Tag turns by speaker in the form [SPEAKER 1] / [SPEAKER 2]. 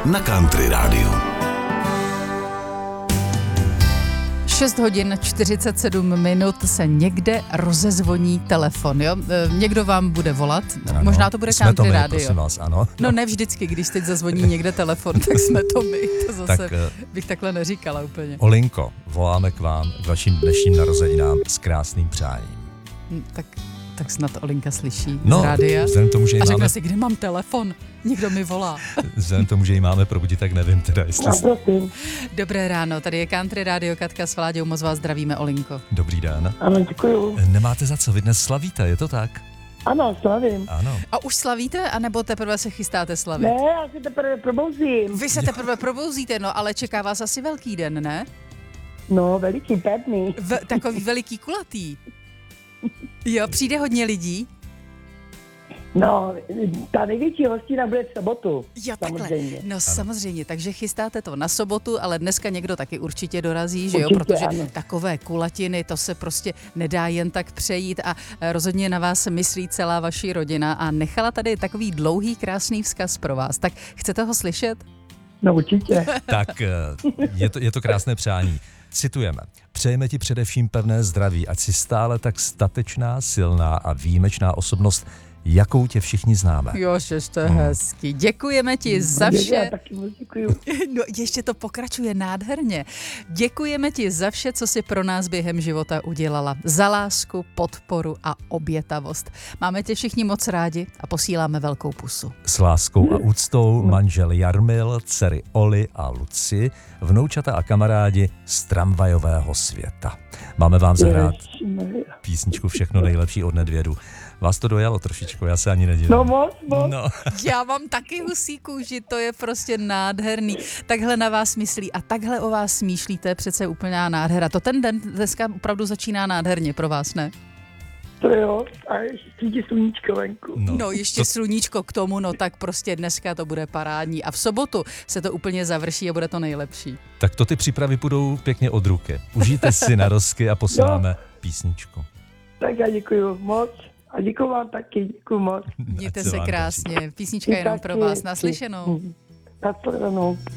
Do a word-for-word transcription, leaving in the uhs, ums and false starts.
[SPEAKER 1] na Country Rádiu.
[SPEAKER 2] šest hodin čtyřicet sedm minut se někde rozezvoní telefon, jo? Někdo vám bude volat,
[SPEAKER 3] ano,
[SPEAKER 2] možná to bude
[SPEAKER 3] jsme
[SPEAKER 2] Country
[SPEAKER 3] to my,
[SPEAKER 2] Radio.
[SPEAKER 3] prosím vás, ano.
[SPEAKER 2] No ne vždycky, když teď zazvoní někde telefon, tak jsme to my. To zase
[SPEAKER 3] Tak,
[SPEAKER 2] bych takhle neříkala úplně.
[SPEAKER 3] Olinko, voláme k vám k vašim dnešním narozeninám s krásným přáním.
[SPEAKER 2] Hm, Tak, tak snad Olinka slyší
[SPEAKER 3] No,
[SPEAKER 2] z rádia
[SPEAKER 3] vzhledem tomu, že ji
[SPEAKER 2] a řekne
[SPEAKER 3] máme,
[SPEAKER 2] si, kde mám telefon, někdo mi volá.
[SPEAKER 3] vzhledem tomu, že ji máme probudit, tak nevím teda, jestli...
[SPEAKER 4] No, prosím.
[SPEAKER 2] Dobré ráno, tady je Country Radio, Katka s Vláďou, moc vás zdravíme, Olinko.
[SPEAKER 3] Dobrý den.
[SPEAKER 4] Ano, děkuju.
[SPEAKER 3] Nemáte za co, vy dnes slavíte, je to tak?
[SPEAKER 4] Ano, slavím.
[SPEAKER 3] Ano.
[SPEAKER 2] A už slavíte, anebo teprve se chystáte slavit?
[SPEAKER 4] Ne, já si teprve probouzím.
[SPEAKER 2] Vy se teprve probouzíte, no ale čeká vás asi velký den, ne?
[SPEAKER 4] No, veliký, pevný.
[SPEAKER 2] V, takový veliký kulatý. Jo, přijde hodně lidí?
[SPEAKER 4] No, ta největší hostina bude v sobotu.
[SPEAKER 2] Jo, takhle.
[SPEAKER 4] Samozřejmě.
[SPEAKER 2] No samozřejmě, takže chystáte to na sobotu, ale dneska někdo taky určitě dorazí, že jo,
[SPEAKER 4] Určitě,
[SPEAKER 2] protože
[SPEAKER 4] ano.
[SPEAKER 2] takové kulatiny, to se prostě nedá jen tak přejít a rozhodně na vás myslí celá vaši rodina a nechala tady takový dlouhý, krásný vzkaz pro vás. Tak chcete ho slyšet?
[SPEAKER 4] No, určitě.
[SPEAKER 3] Tak je to, je to krásné přání. Citujeme. Přejeme ti především pevné zdraví, ať jsi stále tak statečná, silná a výjimečná osobnost, jakou tě všichni známe.
[SPEAKER 2] Jo, že to je hezký. Děkujeme ti za
[SPEAKER 4] Já
[SPEAKER 2] vše.
[SPEAKER 4] taky moc děkuju.
[SPEAKER 2] No, ještě to pokračuje nádherně. Děkujeme ti za vše, co jsi pro nás během života udělala. Za lásku, podporu a obětavost. Máme tě všichni moc rádi a posíláme velkou pusu.
[SPEAKER 3] S láskou a úctou manžel Jarmil, dcery Oli a Luci, vnoučata a kamarádi z tramvajového světa. Máme vám zahrát
[SPEAKER 4] Ježišmarja.
[SPEAKER 3] písničku Všechno nejlepší od Nedvědu. Vás to dojalo trošičku, já se ani nedivím.
[SPEAKER 4] No moc, moc.
[SPEAKER 3] No.
[SPEAKER 2] Já mám taky husí kůži, to je prostě nádherný. Takhle na vás myslí a takhle o vás smýšlí, to je přece úplná nádhera. To ten den dneska opravdu začíná nádherně pro vás, ne?
[SPEAKER 4] To jo, a ještě svítí sluníčko venku.
[SPEAKER 2] No, no ještě to... sluníčko k tomu, no tak prostě dneska to bude parádní. A v sobotu se to úplně završí a bude to nejlepší.
[SPEAKER 3] Tak to ty přípravy půjdou pěkně od ruky. Užijte si narozky a posíláme písničku.
[SPEAKER 4] Tak já děkuju moc. A děkuju vám taky, děkuju moc.
[SPEAKER 2] Mějte
[SPEAKER 3] Ať se
[SPEAKER 2] se
[SPEAKER 3] vám
[SPEAKER 2] krásně. Písnička jenom pro vás. Naslyšenou.
[SPEAKER 4] Naslyšenou.